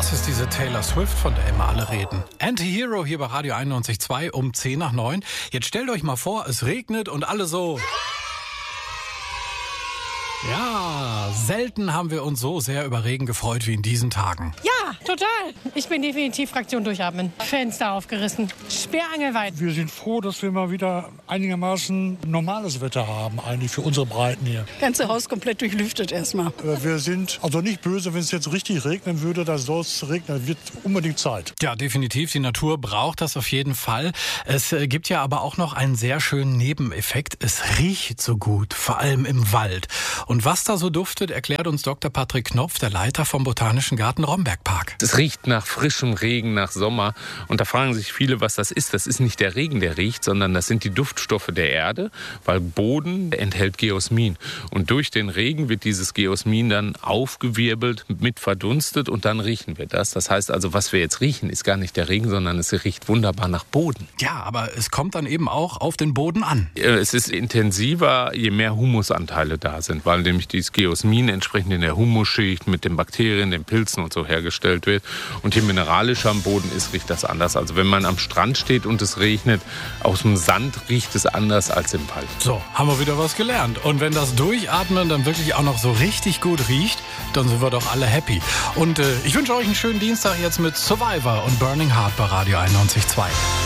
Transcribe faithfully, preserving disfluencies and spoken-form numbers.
Das ist diese Taylor Swift, von der immer alle reden. Anti-Hero hier bei Radio einundneunzig Komma zwei um zehn nach neun. Jetzt stellt euch mal vor, es regnet und alle so... Ja, selten haben wir uns so sehr über Regen gefreut wie in diesen Tagen. Ja, total. Ich bin definitiv Fraktion Durchatmen. Fenster aufgerissen. Sperrangelweit. Wir sind froh, dass wir mal wieder einigermaßen normales Wetter haben, eigentlich für unsere Breiten hier. Ganze Haus komplett durchlüftet erstmal. Wir sind also nicht böse, wenn es jetzt richtig regnen würde, da soll es regnen, wird unbedingt Zeit. Ja, definitiv. Die Natur braucht das auf jeden Fall. Es gibt ja aber auch noch einen sehr schönen Nebeneffekt. Es riecht so gut, vor allem im Wald. Und was da so duftet, erklärt uns Doktor Patrick Knopf, der Leiter vom Botanischen Garten Rombergpark. Es riecht nach frischem Regen, nach Sommer. Und da fragen sich viele, was das ist. Das ist nicht der Regen, der riecht, sondern das sind die Duftstoffe der Erde, weil Boden enthält Geosmin. Und durch den Regen wird dieses Geosmin dann aufgewirbelt, mit verdunstet und dann riechen wir das. Das heißt also, was wir jetzt riechen, ist gar nicht der Regen, sondern es riecht wunderbar nach Boden. Ja, aber es kommt dann eben auch auf den Boden an. Es ist intensiver, je mehr Humusanteile da sind, weil nämlich dieses Geosmin entsprechend in der Humusschicht mit den Bakterien, den Pilzen und so hergestellt wird. Und je mineralischer am Boden ist, riecht das anders. Also wenn man am Strand steht und es regnet, aus dem Sand riecht es anders als im Wald. So, haben wir wieder was gelernt. Und wenn das Durchatmen dann wirklich auch noch so richtig gut riecht, dann sind wir doch alle happy. Und äh, ich wünsche euch einen schönen Dienstag jetzt mit Survivor und Burning Heart bei Radio einundneunzig Komma zwei.